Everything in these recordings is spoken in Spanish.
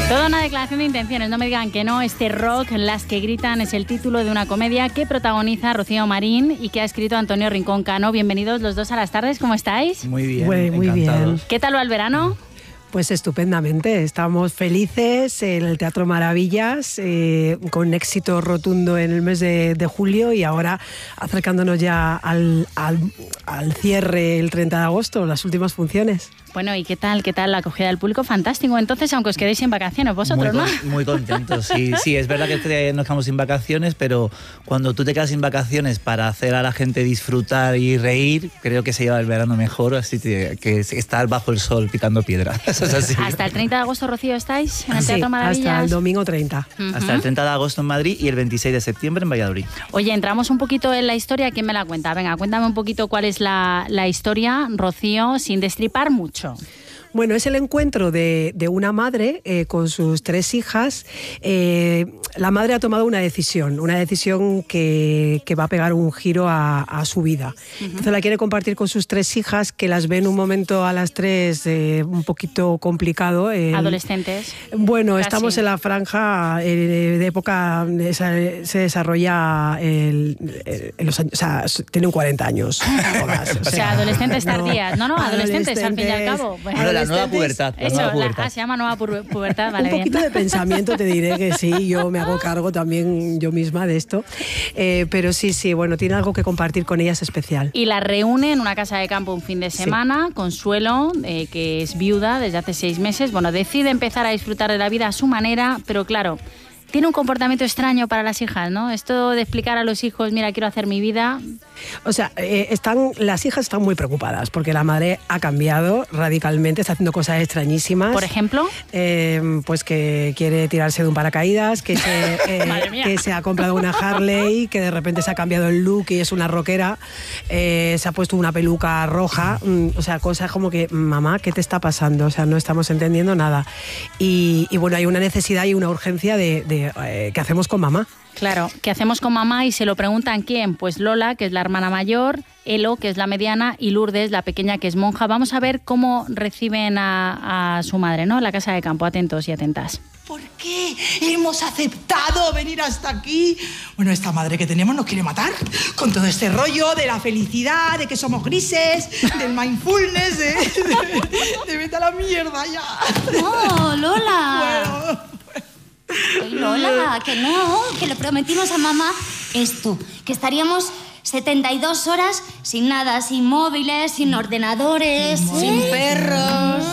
Toda una declaración de intenciones, no me digan que no. Este rock, Las que gritan, es el título de una comedia que protagoniza Rocío Marín y que ha escrito Antonio Rincón Cano. Bienvenidos los dos a Las Tardes, ¿cómo estáis? Muy bien, muy bien. ¿Qué tal va el verano? Pues estupendamente, estamos felices en el Teatro Maravillas, con éxito rotundo en el mes de julio y ahora acercándonos ya al cierre el 30 de agosto, las últimas funciones. Bueno, ¿y qué tal la acogida del público? Fantástico, entonces, aunque os quedéis sin vacaciones vosotros, ¿no? Muy contentos, sí, es verdad que nos quedamos sin vacaciones, pero cuando tú te quedas sin vacaciones para hacer a la gente disfrutar y reír, creo que se lleva el verano mejor, así que estar bajo el sol picando piedra. Eso es así. ¿Hasta el 30 de agosto, Rocío, estáis en el Teatro Maravillas? Hasta el domingo 30. Hasta el 30 de agosto en Madrid y el 26 de septiembre en Valladolid. Oye, entramos un poquito en la historia. ¿Quién me la cuenta? Venga, cuéntame un poquito cuál es la historia, Rocío, sin destripar mucho. Bueno, es el encuentro de una madre con sus 3 hijas. La madre ha tomado una decisión que va a pegar un giro a su vida. Entonces la quiere compartir con sus 3 hijas, que las ven un momento a las 3 un poquito complicado. Adolescentes. Bueno, Casi. estamos en la franja de época, se desarrolla los años, o sea, tienen 40 años. O sea, adolescentes tardías. No, adolescentes al fin y al cabo. Bueno, la nueva pubertad. Se llama nueva pubertad, vale. Un poquito bien. de pensamiento te diré que sí, yo me hago cargo también yo misma de esto, pero sí, bueno, tiene algo que compartir con ellas especial. Y la reúne en una casa de campo un fin de semana. Sí. Consuelo, que es viuda desde hace 6 meses, bueno, decide empezar a disfrutar de la vida a su manera, pero claro, tiene un comportamiento extraño para las hijas, ¿no? Esto de explicar a los hijos, mira, quiero hacer mi vida. O sea, las hijas están muy preocupadas porque la madre ha cambiado radicalmente, está haciendo cosas extrañísimas. ¿Por ejemplo? Pues que quiere tirarse de un paracaídas, que se ha comprado una Harley, que de repente se ha cambiado el look y es una rockera, se ha puesto una peluca roja, o sea, cosas como que, mamá, ¿qué te está pasando? O sea, no estamos entendiendo nada. Y bueno, hay una necesidad y una urgencia de ¿qué hacemos con mamá? Claro, ¿qué hacemos con mamá? Y se lo preguntan ¿quién? Pues Lola, que es la hermana mayor, Elo, que es la mediana, y Lourdes, la pequeña, que es monja. Vamos a ver cómo reciben a su madre, ¿no? La casa de campo, atentos y atentas. ¿Por qué hemos aceptado venir hasta aquí? Bueno, esta madre que tenemos nos quiere matar con todo este rollo de la felicidad, de que somos grises, del mindfulness, de vete a la mierda ya. No, Lola. Bueno. Ay, Lola, que no, que le prometimos a mamá esto, que estaríamos 72 horas sin nada, sin móviles, sin ordenadores, sin perros,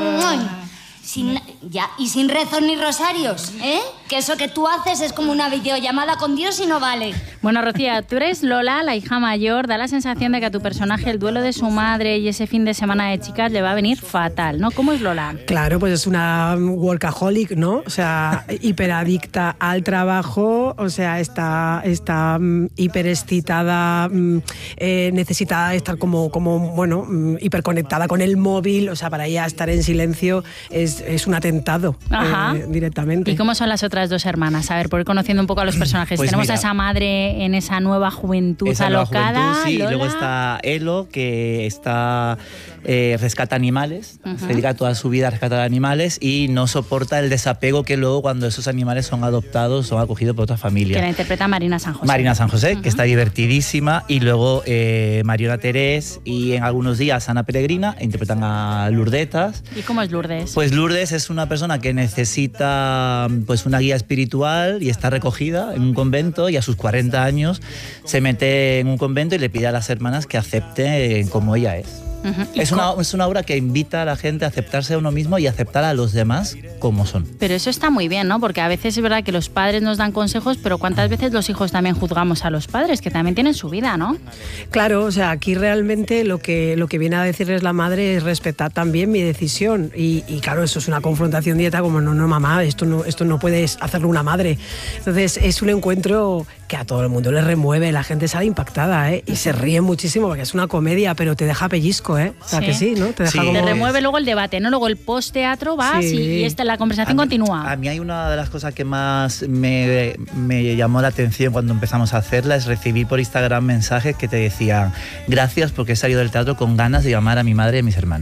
y sin rezos ni rosarios, ¿eh? Que eso que tú haces es como una videollamada con Dios y no vale. Bueno, Rocío, tú eres Lola, la hija mayor. Da la sensación de que a tu personaje el duelo de su madre y ese fin de semana de chicas le va a venir fatal, ¿no? ¿Cómo es Lola? Claro, pues es una workaholic, ¿no? O sea, hiperadicta al trabajo, o sea, está hiperexcitada, necesita estar como hiperconectada con el móvil, o sea, para ella estar en silencio es un atentado directamente. ¿Y cómo son las otras 2 hermanas? A ver, por ir conociendo un poco a los personajes. Pues tenemos mira, a esa madre en esa nueva juventud alocada. Sí, Lola. luego está Elo, que rescata animales, se dedica toda su vida a rescatar animales y no soporta el desapego que luego cuando esos animales son adoptados, son acogidos por otra familia. Que la interpreta Marina San José. Marina San José, que está divertidísima, y luego Mariona Terés y en algunos días Ana Peregrina, interpretan a Lourdetas. ¿Y cómo es Lourdes? Pues Lourdes es una persona que necesita pues una guía espiritual y está recogida en un convento, y a sus 40 años se mete en un convento y le pide a las hermanas que acepten como ella es. Es una obra que invita a la gente a aceptarse a uno mismo y aceptar a los demás como son. Pero eso está muy bien, ¿no? Porque a veces es verdad que los padres nos dan consejos, pero ¿cuántas veces los hijos también juzgamos a los padres, que también tienen su vida, ¿no? Claro, o sea, aquí realmente lo que viene a decirles la madre es respetar también mi decisión. Y claro, eso es una confrontación directa como, no, mamá, esto no puedes hacerlo una madre. Entonces es un encuentro que a todo el mundo le remueve, la gente sale impactada, ¿eh? Y se ríe muchísimo porque es una comedia, pero te deja pellizco, ¿eh? O sea, sí. Que sí, ¿no? Te deja como... Te remueve luego el debate, ¿no? Luego el post-teatro vas y la conversación continúa. A mí hay una de las cosas que más me llamó la atención cuando empezamos a hacerla, es recibir por Instagram mensajes que te decían: gracias porque he salido del teatro con ganas de llamar a mi madre y a mis hermanas.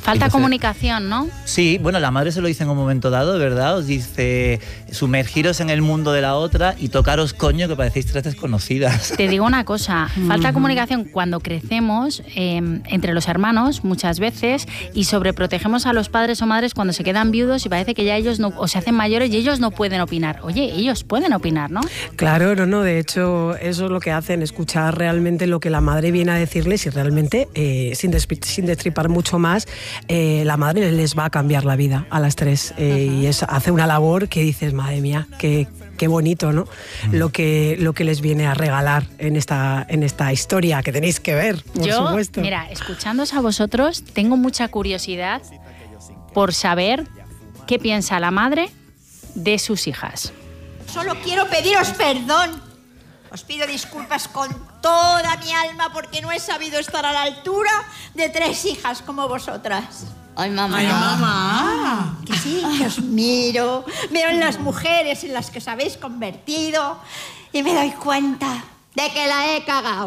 Falta comunicación, ¿no? Sí, bueno, la madre se lo dice en un momento dado, ¿verdad? Os dice, sumergiros en el mundo de la otra y tocaros coño que parecéis tres desconocidas. Te digo una cosa, falta comunicación cuando crecemos entre los hermanos muchas veces y sobreprotegemos a los padres o madres cuando se quedan viudos y parece que ya ellos no, o se hacen mayores y ellos no pueden opinar. Oye, ellos pueden opinar, ¿no? Claro, no, de hecho eso es lo que hacen, escuchar realmente lo que la madre viene a decirles y realmente, sin destripar mucho más, la madre les va a cambiar la vida a las tres y hace una labor que dices, madre mía, qué bonito, ¿no? Lo que les viene a regalar en esta historia que tenéis que ver, por supuesto. Mira, escuchándoos a vosotros, tengo mucha curiosidad por saber qué piensa la madre de sus hijas. Solo quiero pediros perdón. Os pido disculpas con toda mi alma porque no he sabido estar a la altura de 3 hijas como vosotras. Ay, mamá. Ay, mamá. Que sí, que os miro, veo en las mujeres en las que os habéis convertido y me doy cuenta de que la he cagado.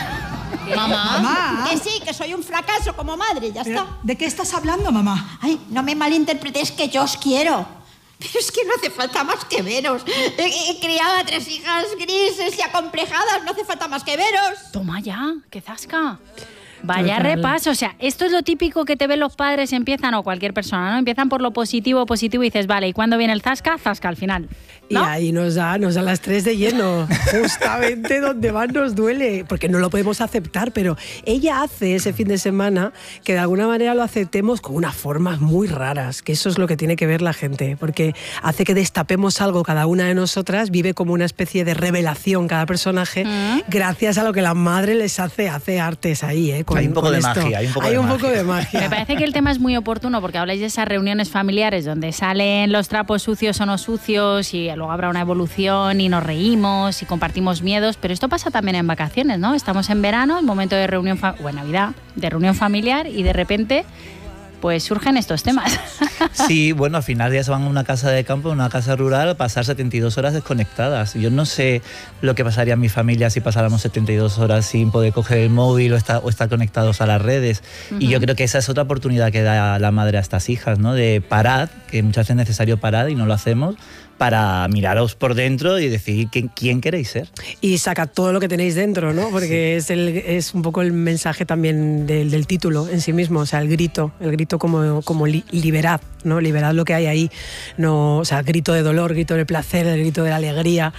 Mamá. Que sí, que soy un fracaso como madre, ya está. ¿De qué estás hablando, mamá? Ay, no me malinterpretéis que yo os quiero. Pero es que no hace falta más que veros. He criado a 3 hijas grises y acomplejadas, no hace falta más que veros. Toma ya, qué zasca. Vaya repaso, o sea, esto es lo típico que te ven los padres, empiezan, o cualquier persona, ¿no? Empiezan por lo positivo y dices, vale, ¿y cuándo viene el zasca? Zasca al final, ¿no? Y ahí nos da las 3 de lleno, justamente donde más nos duele, porque no lo podemos aceptar, pero ella hace ese fin de semana que de alguna manera lo aceptemos con unas formas muy raras, que eso es lo que tiene que ver la gente, porque hace que destapemos algo cada una de nosotras, vive como una especie de revelación cada personaje, gracias a lo que la madre les hace artes ahí, ¿eh? Hay un poco de magia. Hay un poco de magia. Me parece que el tema es muy oportuno porque habláis de esas reuniones familiares donde salen los trapos sucios o no sucios y luego habrá una evolución y nos reímos y compartimos miedos, pero esto pasa también en vacaciones, ¿no? Estamos en verano, el momento de reunión, Navidad, de reunión familiar y de repente pues surgen estos temas. Sí, bueno, al final ya se van a una casa de campo, una casa rural, a pasar 72 horas desconectadas. Yo no sé lo que pasaría en mi familia si pasáramos 72 horas sin poder coger el móvil o estar conectados a las redes. Y yo creo que esa es otra oportunidad que da la madre a estas hijas, ¿no? De parar, que muchas veces es necesario parar y no lo hacemos, para miraros por dentro y decidir quién queréis ser. Y sacad todo lo que tenéis dentro, ¿no? Porque es un poco el mensaje también del título en sí mismo, o sea, el grito como liberad, ¿no? Liberad lo que hay ahí, no, o sea, el grito de dolor, el grito de placer, el grito de la alegría,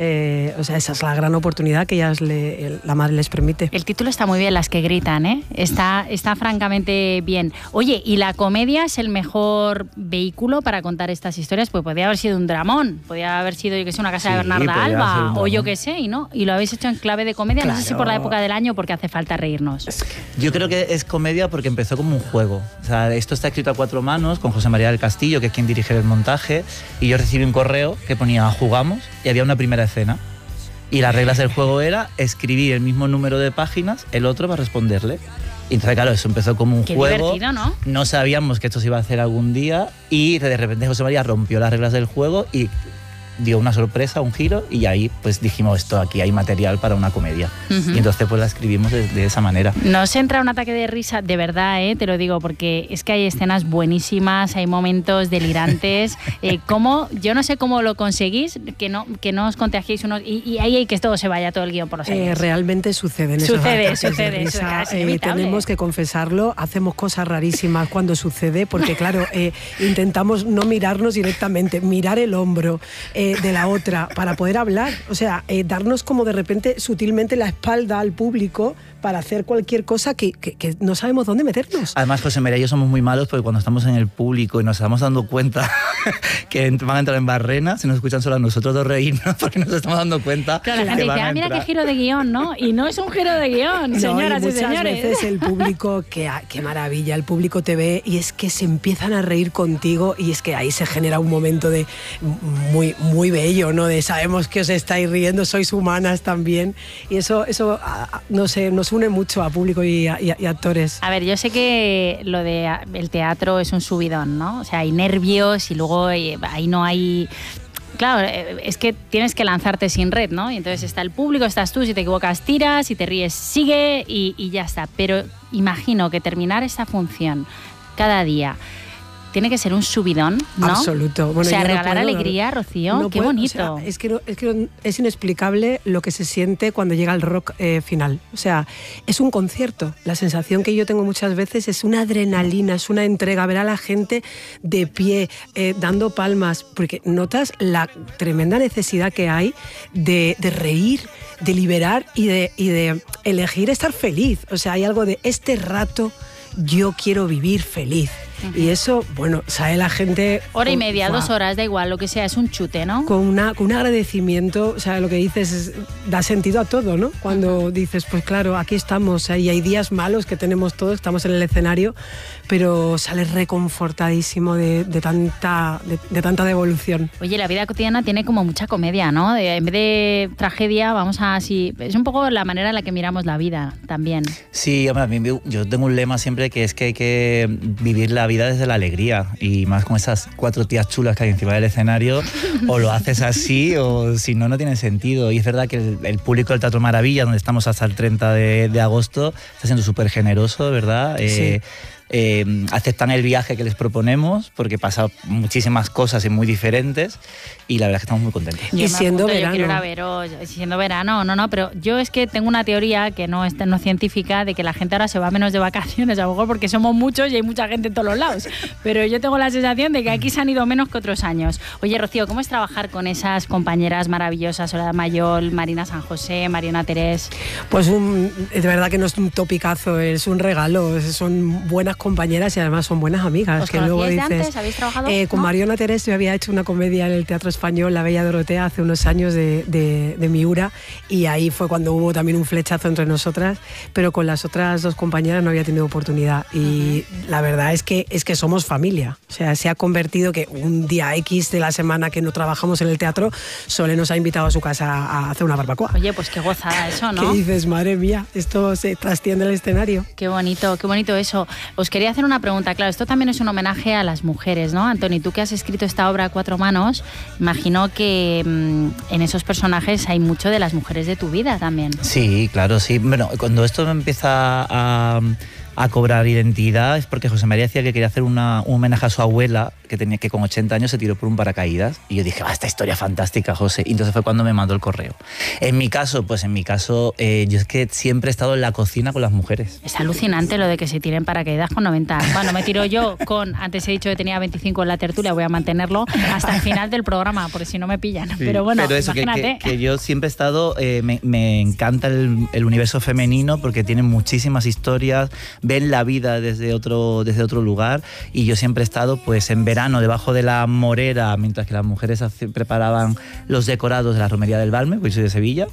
o sea, esa es la gran oportunidad que la madre les permite. El título está muy bien, las que gritan, ¿eh? Está francamente bien. Oye, ¿y la comedia es el mejor vehículo para contar estas historias? Pues podría haber sido un drama. Podría haber sido, yo que sé, una casa de Bernarda Alba o yo que sé, y no, y lo habéis hecho en clave de comedia, claro. No sé si por la época del año porque hace falta reírnos. Yo creo que es comedia porque empezó como un juego. O sea, esto está escrito a 4 manos con José María del Castillo, que es quien dirige el montaje, y yo recibí un correo que ponía jugamos y había una primera escena. Y las reglas del juego era escribir el mismo número de páginas, el otro va a responderle. Y entonces, claro, eso empezó como un juego. Qué divertido, ¿no? No sabíamos que esto se iba a hacer algún día y de repente José María rompió las reglas del juego y dio una sorpresa, un giro, y ahí pues dijimos, esto aquí hay material para una comedia. Y entonces pues la escribimos de esa manera. Nos entra un ataque de risa, de verdad, te lo digo, porque es que hay escenas buenísimas, hay momentos delirantes. Yo no sé cómo lo conseguís, que no os contagiéis unos, y ahí hay que todo se vaya, todo el guión por los aires. Realmente sucede. Tenemos que confesarlo, hacemos cosas rarísimas cuando sucede, porque claro, intentamos no mirarnos directamente, mirar el hombro de la otra para poder hablar, o sea, darnos como de repente sutilmente la espalda al público para hacer cualquier cosa que no sabemos dónde meternos. Además, José María y yo somos muy malos porque cuando estamos en el público y nos estamos dando cuenta que van a entrar en barrena, se nos escuchan solo a nosotros dos reírnos porque nos estamos dando cuenta. Claro, la gente dice, mira qué giro de guión, ¿no? Y no es un giro de guión, señoras y señores. Muchas veces el público, qué maravilla, el público te ve y es que se empiezan a reír contigo y es que ahí se genera un momento de muy, muy bello, ¿no? De sabemos que os estáis riendo, sois humanas también, y eso no sé, nos une mucho a público y actores. A ver, yo sé que lo de el teatro es un subidón, ¿no? O sea, hay nervios y luego ahí no hay... Claro, es que tienes que lanzarte sin red, ¿no? Y entonces está el público, estás tú, si te equivocas tiras, si te ríes sigue y ya está. Pero imagino que terminar esta función cada día, tiene que ser un subidón, ¿no? Absoluto. Bueno, o sea, yo regalar no puedo, alegría, Rocío, qué bonito. O sea, es que es inexplicable lo que se siente cuando llega el rock final. O sea, es un concierto. La sensación que yo tengo muchas veces es una adrenalina, es una entrega, ver a la gente de pie, dando palmas, porque notas la tremenda necesidad que hay de reír, de liberar y de elegir estar feliz. O sea, hay algo de este rato yo quiero vivir feliz. Y eso, bueno, sale la gente... Hora y media, 2 horas, da igual, lo que sea, es un chute, ¿no? Con un agradecimiento, o sea, lo que dices da sentido a todo, ¿no? Cuando dices, pues claro, aquí estamos, y hay días malos que tenemos todos, estamos en el escenario, pero sales reconfortadísimo de tanta devolución. Oye, la vida cotidiana tiene como mucha comedia, ¿no? En vez de tragedia, vamos a así... Es un poco la manera en la que miramos la vida también. Sí, hombre, yo tengo un lema siempre que es que hay que vivir la vida desde la alegría, y más con esas 4 tías chulas que hay encima del escenario, o lo haces así o si no, no tiene sentido. Y es verdad que el público del Teatro Maravilla, donde estamos hasta el 30 de agosto, está siendo súper generoso, ¿verdad? Sí. Aceptan el viaje que les proponemos porque pasa muchísimas cosas y muy diferentes, y la verdad es que estamos muy contentos. Y siendo verano. Yo quiero ir a veros, siendo verano, no, pero yo es que tengo una teoría que no es científica, de que la gente ahora se va menos de vacaciones, a lo mejor porque somos muchos y hay mucha gente en todos los lados, pero yo tengo la sensación de que aquí se han ido menos que otros años. Oye, Rocío, ¿cómo es trabajar con esas compañeras maravillosas, Soledad Mayol, Marina San José, Mariona Terés? Pues de verdad que no es un topicazo, es un regalo, son buenas compañeras y además son buenas amigas. ¿Os que luego dices, de antes? ¿Habéis trabajado? Con Mariona Terés yo había hecho una comedia en el Teatro Español, La Bella Dorotea, hace unos años de Miura, y ahí fue cuando hubo también un flechazo entre nosotras, pero con las otras 2 compañeras no había tenido oportunidad, y la verdad es que somos familia. O sea, se ha convertido que un día X de la semana que no trabajamos en el teatro, Sole nos ha invitado a su casa a hacer una barbacoa. Oye, pues qué gozada eso, ¿no? ¿Qué dices? Madre mía, esto se trasciende el escenario. Qué bonito eso. Os quería hacer una pregunta, claro, esto también es un homenaje a las mujeres, ¿no? Antoni, tú que has escrito esta obra a 4 manos, imagino que en esos personajes hay mucho de las mujeres de tu vida también. Sí, claro, sí. Bueno, cuando esto empieza a cobrar identidad es porque José María decía que quería hacer un homenaje a su abuela, que con 80 años se tiró por un paracaídas, y yo dije, esta historia fantástica, José, y entonces fue cuando me mandó el correo. En mi caso, yo es que siempre he estado en la cocina con las mujeres. Es alucinante lo de que se tiren paracaídas con 90 años. Bueno, me tiro yo antes he dicho que tenía 25 en la tertulia, voy a mantenerlo hasta el final del programa, porque si no me pillan. Sí, pero bueno, pero eso, imagínate. Que yo siempre he estado, me encanta el universo femenino, porque tiene muchísimas historias, ven la vida desde otro lugar, y yo siempre he estado pues en verano debajo de la morera, mientras que las mujeres preparaban los decorados de la romería del Balme, porque soy de Sevilla,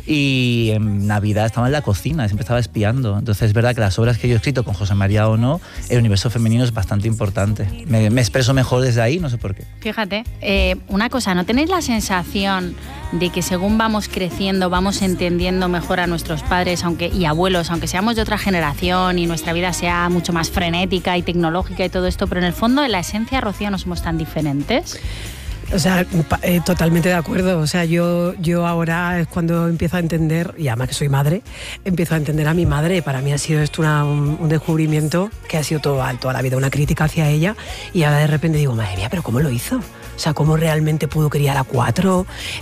y en Navidad estaba en la cocina, siempre estaba espiando. Entonces es verdad que las obras que yo he escrito, con José María o no, el universo femenino es bastante importante. Me expreso mejor desde ahí, no sé por qué. Fíjate, una cosa, ¿no tenéis la sensación de que según vamos creciendo, vamos entendiendo mejor a nuestros padres y abuelos, aunque seamos de otra generación y nuestra vida sea mucho más frenética y tecnológica y todo esto, pero en el fondo, en la esencia, Rocío, no somos tan diferentes? O sea, totalmente de acuerdo. O sea, yo ahora es cuando empiezo a entender, y además que soy madre, empiezo a entender a mi madre. Para mí ha sido esto un descubrimiento que ha sido toda la vida una crítica hacia ella, y ahora de repente digo, madre mía, ¿pero cómo lo hizo? O sea, cómo realmente pudo criar a 4.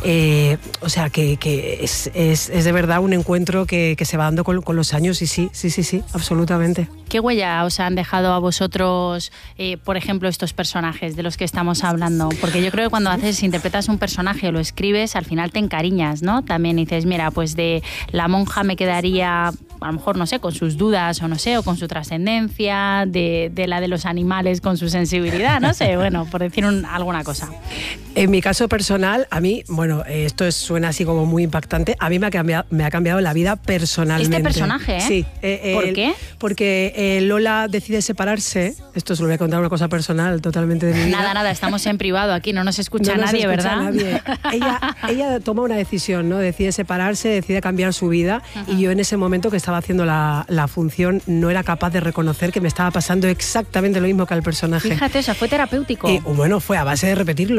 O sea, que es de verdad un encuentro que se va dando con los años, y sí, absolutamente. ¿Qué huella os han dejado a vosotros, por ejemplo, estos personajes de los que estamos hablando? Porque yo creo que cuando interpretas un personaje o lo escribes, al final te encariñas, ¿no? También dices, mira, pues de la monja me quedaría, a lo mejor, no sé, con sus dudas o no sé, o con su trascendencia, de la de los animales con su sensibilidad, no sé, bueno, por decir alguna cosa. En mi caso personal, a mí, bueno, esto suena así como muy impactante, a mí me ha cambiado la vida personalmente. ¿Este personaje? Sí. ¿Por qué? Porque Lola decide separarse, esto se lo voy a contar, una cosa personal totalmente de mi vida. Nada, estamos en privado aquí, no nos escucha nadie, ¿verdad? Nadie. Ella toma una decisión, ¿no? Decide separarse, decide cambiar su vida, y yo en ese momento que estaba haciendo la función no era capaz de reconocer que me estaba pasando exactamente lo mismo que al personaje. Fíjate, o sea, fue terapéutico. Bueno, fue a base de repetirlo, que yo decía,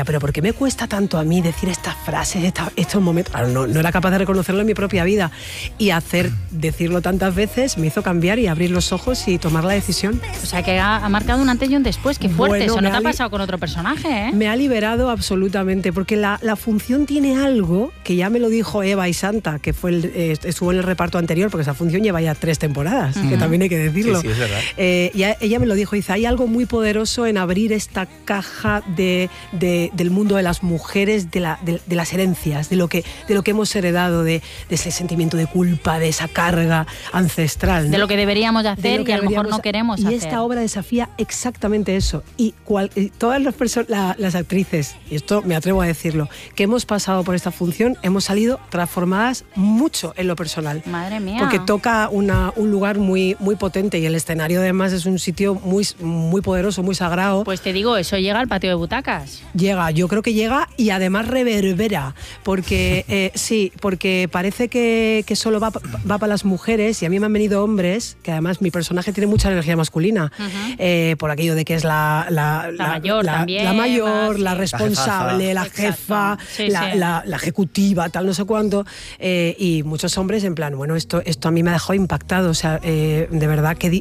pero ¿por qué me cuesta tanto a mí decir estas frases, estos momentos? Claro, no era capaz de reconocerlo en mi propia vida. Y decirlo tantas veces me hizo cambiar y abrir los ojos y tomar la decisión. O sea, que ha marcado un antes y un después. Qué fuerte, bueno, eso no te ha pasado con otro personaje, ¿eh? Me ha liberado absolutamente, porque la función tiene algo que ya me lo dijo Eva y Santa, que estuvo en el reparto anterior, porque esa función lleva ya 3 temporadas, que también hay que decirlo. Sí, es verdad. Ella me lo dijo, dice, hay algo muy poderoso en abrir esta caja del mundo de las mujeres, de las herencias, de lo que hemos heredado, de ese sentimiento de culpa, de esa carga ancestral, ¿no? De lo que deberíamos de hacer y a lo mejor no queremos hacer. Y esta obra desafía exactamente eso. Y todas las actrices, y esto me atrevo a decirlo, que hemos pasado por esta función, hemos salido transformadas mucho en lo personal. Madre mía. Porque toca un lugar muy, muy potente y el escenario además es un sitio muy, muy poderoso, muy sagrado. Pues te digo, eso llega al patio de butacas. Yo creo que llega y además reverbera, porque sí, porque parece que solo va para las mujeres, y a mí me han venido hombres, que además mi personaje tiene mucha energía masculina, por aquello de que es la mayor también, la mayor, la responsable, la jefa, sí, la ejecutiva, tal, no sé cuánto, y muchos hombres en plan, bueno, esto a mí me ha dejado impactado, o sea, de verdad qué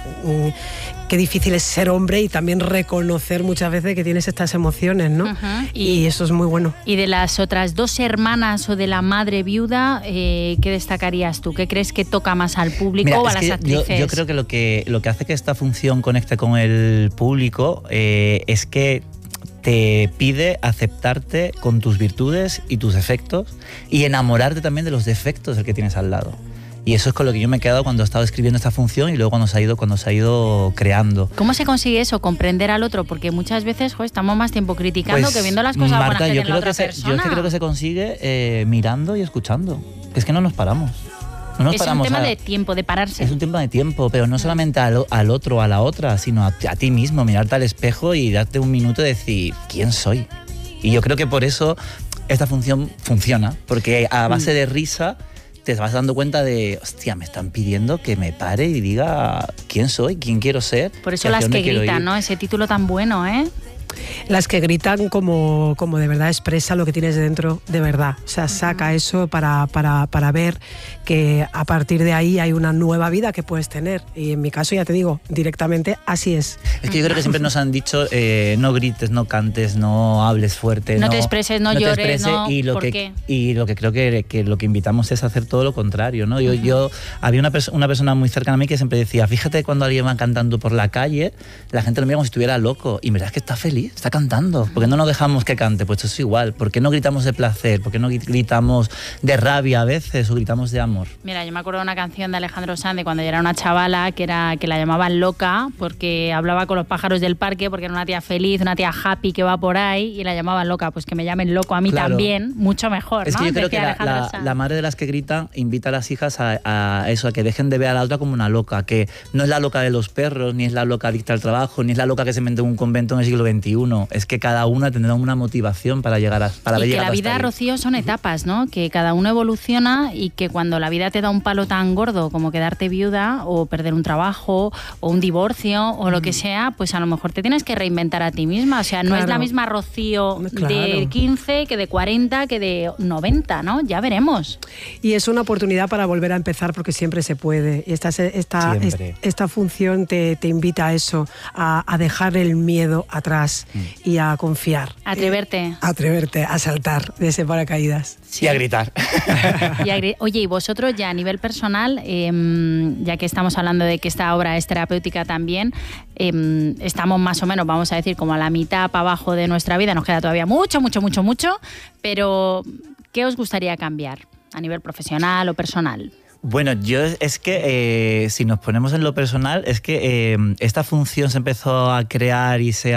difícil es ser hombre y también reconocer muchas veces que tienes estas emociones, ¿no? Y eso es muy bueno. Y de las otras 2 hermanas o de la madre viuda, ¿qué destacarías tú? ¿Qué crees que toca más al público o a las actrices? Yo creo que lo que hace que esta función conecte con el público es que te pide aceptarte con tus virtudes y tus defectos y enamorarte también de los defectos del que tienes al lado. Y eso es con lo que yo me he quedado cuando he estado escribiendo esta función y luego cuando se ha ido creando. ¿Cómo se consigue eso? Comprender al otro, porque muchas veces estamos más tiempo criticando que viendo las cosas Marta, buenas que tiene la otra persona. Yo creo que se consigue mirando y escuchando. Es que no nos paramos. Es un tema de tiempo, de pararse. Es un tema de tiempo, pero no solamente al otro o a la otra, sino a ti mismo, mirarte al espejo y darte un minuto de decir, ¿quién soy? Y yo creo que por eso esta función funciona, porque a base de risa te vas dando cuenta de, hostia, me están pidiendo que me pare y diga quién soy, quién quiero ser. Por eso las que gritan, ¿no? Ese título tan bueno, ¿eh? Las que gritan como de verdad expresa lo que tienes dentro de verdad. O sea, saca eso para ver que a partir de ahí hay una nueva vida que puedes tener. Y en mi caso, ya te digo, directamente así es. Es que yo creo que siempre nos han dicho no grites, no cantes, no hables fuerte. No te expreses, no llores, no. Y lo que creo que lo que invitamos es hacer todo lo contrario, ¿no? Yo había una persona muy cercana a mí que siempre decía, fíjate cuando alguien va cantando por la calle, la gente lo mira como si estuviera loco. Y verdad es que está feliz. Está cantando. ¿Por qué no nos dejamos que cante? Pues eso es igual. ¿Por qué no gritamos de placer? ¿Por qué no gritamos de rabia a veces o gritamos de amor? Mira, yo me acuerdo de una canción de Alejandro Sanz de cuando yo era una chavala que la llamaban loca porque hablaba con los pájaros del parque, porque era una tía feliz, una tía happy que va por ahí y la llamaban loca. Pues que me llamen loco a mí también, mucho mejor, es ¿no? Que yo creo que la madre de las que gritan invita a las hijas a eso, a que dejen de ver a la otra como una loca, que no es la loca de los perros, ni es la loca adicta al trabajo, ni es la loca que se mete en un convento en el siglo XXI. Es que cada una tendrá una motivación para llegar para y llegar que la vida, Rocío, son etapas, ¿no? Que cada uno evoluciona y que cuando la vida te da un palo tan gordo como quedarte viuda o perder un trabajo o un divorcio o lo que sea, pues a lo mejor te tienes que reinventar a ti misma. O sea, no es la misma Rocío de 15 que de 40 que de 90, ¿no? Ya veremos. Y es una oportunidad para volver a empezar porque siempre se puede. Y esta función te invita a eso, a dejar el miedo atrás y a confiar. Atreverte. Atreverte a saltar de ese paracaídas. Sí. Y a gritar. Oye, y vosotros ya a nivel personal, ya que estamos hablando de que esta obra es terapéutica también, estamos más o menos, vamos a decir, como a la mitad para abajo de nuestra vida, nos queda todavía mucho, pero ¿qué os gustaría cambiar a nivel profesional o personal? Bueno, yo es que si nos ponemos en lo personal, es que esta función se empezó a crear y se